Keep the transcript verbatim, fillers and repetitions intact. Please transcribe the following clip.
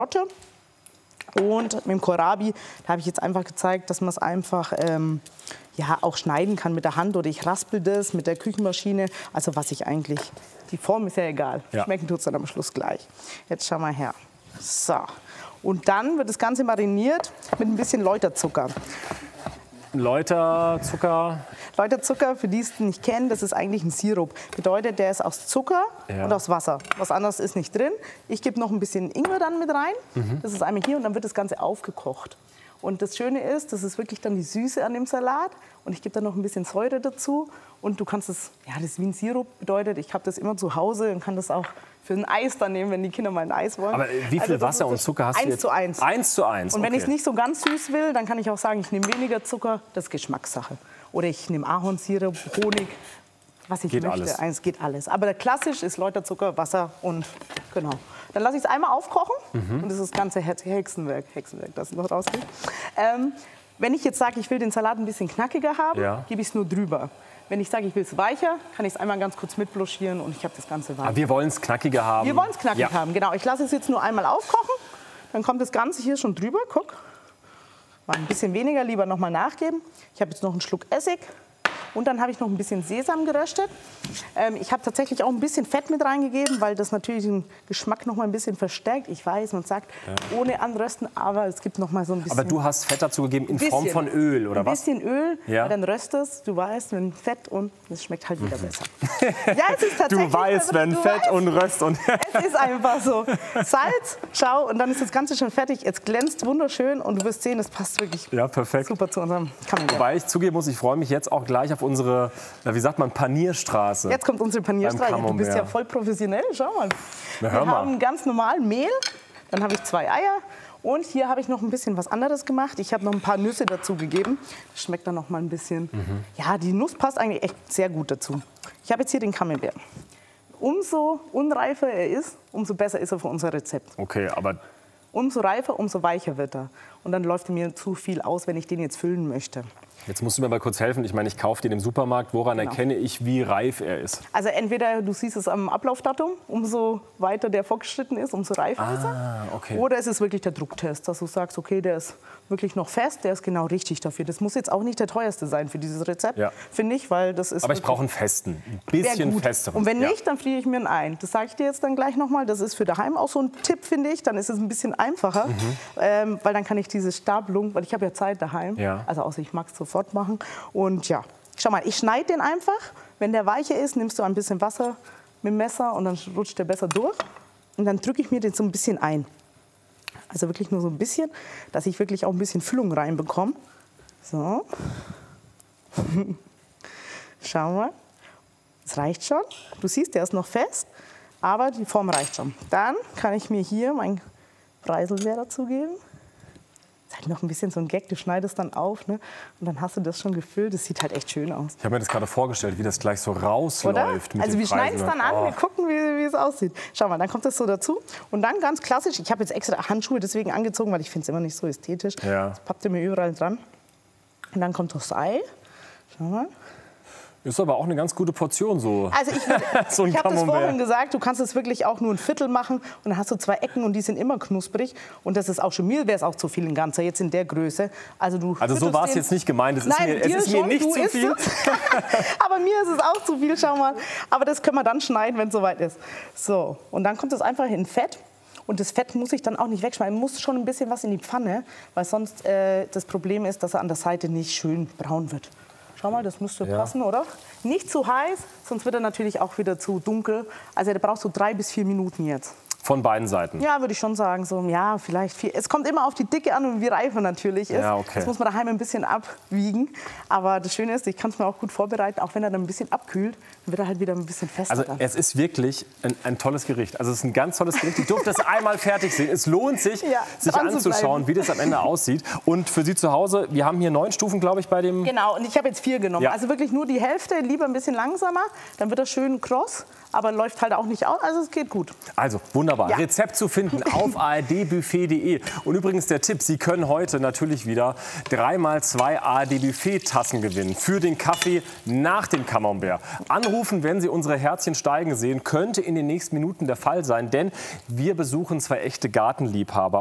Und mit dem Kohlrabi, da habe ich jetzt einfach gezeigt, dass man es einfach ähm, ja, auch schneiden kann mit der Hand oder ich raspel das mit der Küchenmaschine. Also was ich eigentlich, die Form ist ja egal. Ja. Schmecken tut es dann am Schluss gleich. Jetzt schau mal her. So. Und dann wird das Ganze mariniert mit ein bisschen Läuterzucker. Läuterzucker? Läuterzucker, für die es nicht kennen, das ist eigentlich ein Sirup. Bedeutet, der ist aus Zucker ja. und aus Wasser. Was anderes ist nicht drin. Ich gebe noch ein bisschen Ingwer dann mit rein. Mhm. Das ist einmal hier und dann wird das Ganze aufgekocht. Und das Schöne ist, das ist wirklich dann die Süße an dem Salat. Und ich gebe dann noch ein bisschen Säure dazu. Und du kannst es, ja, das ist wie ein Sirup, bedeutet, ich habe das immer zu Hause und kann das auch für ein Eis dann nehmen, wenn die Kinder mal ein Eis wollen. Aber wie viel also Wasser und Zucker hast du jetzt? Eins zu eins. Eins zu eins. Und wenn okay. ich es nicht so ganz süß will, dann kann ich auch sagen, ich nehme weniger Zucker, das ist Geschmackssache. Oder ich nehme Ahornsirup, Honig, was ich geht möchte. Alles. Eins geht alles. Aber der klassisch ist Läuterzucker, Wasser und genau. Dann lasse ich es einmal aufkochen mhm. und das ist das ganze Hexenwerk, Hexenwerk, das noch rausgeht. Ähm, wenn ich jetzt sage, ich will den Salat ein bisschen knackiger haben, ja. gebe ich es nur drüber. Wenn ich sage, ich will es weicher, kann ich es einmal ganz kurz mitblanchieren und ich habe das Ganze weich. Aber wir wollen es knackiger haben. Wir wollen es knackig ja. haben, genau. Ich lasse es jetzt nur einmal aufkochen, dann kommt das Ganze hier schon drüber, guck. Mal ein bisschen weniger, lieber noch mal nachgeben. Ich habe jetzt noch einen Schluck Essig und dann habe ich noch ein bisschen Sesam geröstet. Ähm, ich habe tatsächlich auch ein bisschen Fett mit reingegeben, weil das natürlich den Geschmack noch mal ein bisschen verstärkt. Ich weiß, man sagt ja. ohne anrösten, aber es gibt noch mal so ein bisschen. Aber du hast Fett dazu gegeben in Form von Öl, oder was? Ein bisschen Öl, ja. dann röstest du weißt, wenn Fett und es schmeckt halt wieder besser. Ja, es ist tatsächlich. Du weißt, wenn du Fett weißt, und Röst und. Es ist einfach so. Salz, schau, und dann ist das Ganze schon fertig. Es glänzt wunderschön und du wirst sehen, es passt wirklich ja, perfekt. super zu unserem Camembert. Wobei ich zugeben muss, ich freue mich jetzt auch gleich auf unsere, wie sagt man, Panierstraße. Jetzt kommt unsere Panierstraße. Du bist ja voll professionell. Schau mal. Na, Wir mal. haben ganz normal Mehl, dann habe ich zwei Eier und hier habe ich noch ein bisschen was anderes gemacht. Ich habe noch ein paar Nüsse dazu gegeben. Das schmeckt dann noch mal ein bisschen. Mhm. Ja, die Nuss passt eigentlich echt sehr gut dazu. Ich habe jetzt hier den Camembert. Umso unreifer er ist, umso besser ist er für unser Rezept. Okay, aber umso reifer, umso weicher wird er. Und dann läuft er mir zu viel aus, wenn ich den jetzt füllen möchte. Jetzt musst du mir mal kurz helfen. Ich meine, ich kaufe den im Supermarkt. Woran genau. erkenne ich, wie reif er ist? Also entweder du siehst es am Ablaufdatum, umso weiter der fortgeschritten ist, umso reifer ah, ist er. Okay. Oder es ist wirklich der Drucktest, dass du sagst, okay, der ist wirklich noch fest, der ist genau richtig dafür. Das muss jetzt auch nicht der teuerste sein für dieses Rezept, ja. finde ich, weil das ist. Aber ich brauche einen festen, ein bisschen festeren. Und wenn ja. nicht, dann friere ich mir einen ein. Das sage ich dir jetzt dann gleich noch mal. Das ist für daheim auch so ein Tipp, finde ich. Dann ist es ein bisschen einfacher, mhm. ähm, weil dann kann ich diese Stapelung, weil ich habe ja Zeit daheim, ja. also außer ich mag es sofort machen. Und ja, schau mal, ich schneide den einfach. Wenn der weicher ist, nimmst du ein bisschen Wasser mit dem Messer und dann rutscht der besser durch. Und dann drücke ich mir den so ein bisschen ein. Also wirklich nur so ein bisschen, dass ich wirklich auch ein bisschen Füllung reinbekomme. So. Schau mal. Das reicht schon. Du siehst, der ist noch fest, aber die Form reicht schon. Dann kann ich mir hier mein Preiselbeer dazugeben. Das ist halt noch ein bisschen so ein Gag, du schneidest dann auf, ne? Und dann hast du das schon gefüllt. Das sieht halt echt schön aus. Ich habe mir das gerade vorgestellt, wie das gleich so rausläuft. Mit also wir schneiden es dann an, oh. wir gucken, wie, wie es aussieht. Schau mal, dann kommt das so dazu. Und dann ganz klassisch, ich habe jetzt extra Handschuhe deswegen angezogen, weil ich finde es immer nicht so ästhetisch. Ja. Das pappt ihr mir überall dran. Und dann kommt das Ei. Schau mal. Ist aber auch eine ganz gute Portion so. Also ich, so ich habe das vorhin gesagt, du kannst es wirklich auch nur ein Viertel machen und dann hast du zwei Ecken und die sind immer knusprig und das ist auch schon, mir wäre es auch zu viel in Ganzer, jetzt in der Größe. Also, du also so war es jetzt nicht gemeint, es Nein, ist mir, es ist mir nicht zu viel. Aber mir ist es auch zu viel, schau mal. Aber das können wir dann schneiden, wenn es soweit ist. So, und dann kommt es einfach in Fett. Und das Fett muss ich dann auch nicht wegschneiden. Man muss schon ein bisschen was in die Pfanne, weil sonst äh, das Problem ist, dass er an der Seite nicht schön braun wird. Schau mal, das müsste ja. passen, oder? Nicht zu heiß, sonst wird er natürlich auch wieder zu dunkel. Also, der braucht so drei bis vier Minuten jetzt. Von beiden Seiten? Ja, würde ich schon sagen. So, ja, vielleicht vier. Es kommt immer auf die Dicke an und wie reif er natürlich ist. Ja, okay. Das muss man daheim ein bisschen abwiegen. Aber das Schöne ist, ich kann es mir auch gut vorbereiten. Auch wenn er dann ein bisschen abkühlt, dann wird er halt wieder ein bisschen fester. Also dann. Es ist wirklich ein, ein tolles Gericht. Also es ist ein ganz tolles Gericht. Ich durfte das einmal fertig sehen. Es lohnt sich, ja, sich anzuschauen, wie das am Ende aussieht. Und für Sie zu Hause, wir haben hier neun Stufen, glaube ich, bei dem... Genau, und ich habe jetzt vier genommen. Ja. Also wirklich nur die Hälfte, lieber ein bisschen langsamer. Dann wird er schön kross, aber läuft halt auch nicht aus. Also es geht gut. Also wunderbar. Wunderbar. Ja. Rezept zu finden auf a r d buffet punkt de. Und übrigens der Tipp, Sie können heute natürlich wieder drei mal zwei A R D-Buffet-Tassen gewinnen für den Kaffee nach dem Camembert. Anrufen, wenn Sie unsere Herzchen steigen sehen, könnte in den nächsten Minuten der Fall sein, denn wir besuchen zwei echte Gartenliebhaber.